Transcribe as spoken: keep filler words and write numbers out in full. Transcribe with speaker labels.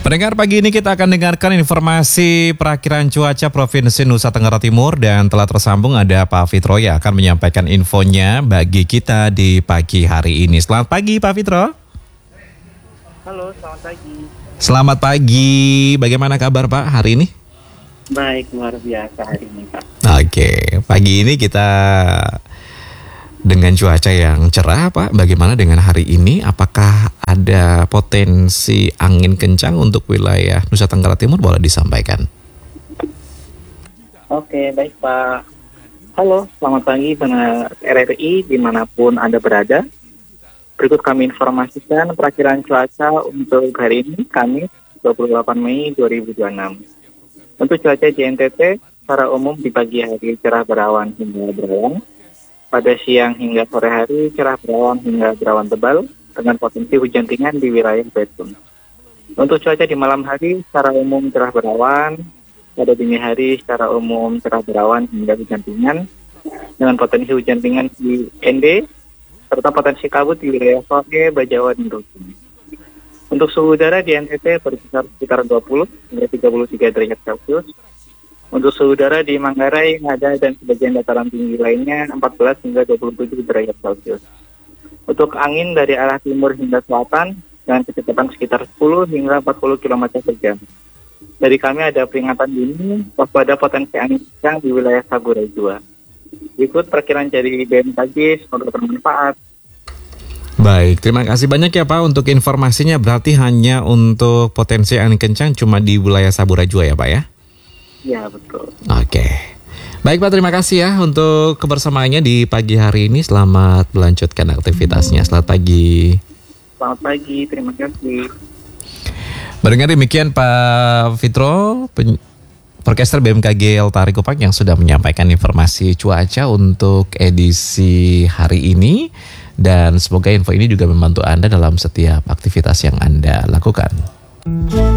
Speaker 1: Pendengar, pagi ini kita akan dengarkan informasi perakiraan cuaca Provinsi Nusa Tenggara Timur dan telah tersambung ada Pak Fitro yang akan menyampaikan infonya bagi kita di pagi hari ini. Selamat pagi Pak Fitro.
Speaker 2: Halo, selamat pagi.
Speaker 1: Selamat pagi, bagaimana kabar Pak hari ini?
Speaker 2: Baik, luar biasa hari ini Pak.
Speaker 1: Oke, pagi ini kita dengan cuaca yang cerah Pak, bagaimana dengan hari ini? Apakah ada potensi angin kencang untuk wilayah Nusa Tenggara Timur? Boleh disampaikan.
Speaker 2: Oke, baik Pak. Halo, selamat pagi pendengar R R I dimanapun Anda berada. Berikut kami informasikan perakiraan cuaca untuk hari ini, Kamis dua puluh delapan Mei dua ribu dua puluh enam. Untuk cuaca di N T T, secara umum di pagi hari cerah berawan hingga berawan. Pada siang hingga sore hari cerah berawan hingga berawan tebal dengan potensi hujan ringan di wilayah Betun. Untuk cuaca di malam hari secara umum cerah berawan, pada dini hari secara umum cerah berawan hingga hujan ringan dengan potensi hujan ringan di N D serta potensi kabut di wilayah Soge, Bajawa, dan Rukun. Untuk suhu udara di N T T berkisar sekitar dua puluh hingga tiga puluh tiga derajat Celcius. Untuk suhu udara di Manggarai, Ngada, dan sebagian dataran tinggi lainnya empat belas hingga dua puluh tujuh derajat Celcius. Untuk angin dari arah timur hingga selatan dengan kecepatan sekitar sepuluh hingga empat puluh kilometer per jam. Dari kami ada peringatan dini waspada potensi angin kencang di wilayah Saburai dua. Berikut perkiraan dari B M K G, semoga bermanfaat.
Speaker 1: Baik, terima kasih banyak ya Pak untuk informasinya. Berarti hanya untuk potensi angin kencang cuma di wilayah Saburai dua ya Pak ya?
Speaker 2: Ya, betul.
Speaker 1: Oke. Baik Pak, terima kasih ya untuk kebersamaannya di pagi hari ini. Selamat melanjutkan aktivitasnya. Selamat pagi.
Speaker 2: Selamat pagi, terima kasih.
Speaker 1: Mendengar demikian Pak Fitro, pen- Forecaster B M K G Lestari Kupang yang sudah menyampaikan informasi cuaca untuk edisi hari ini. Dan semoga info ini juga membantu Anda dalam setiap aktivitas yang Anda lakukan.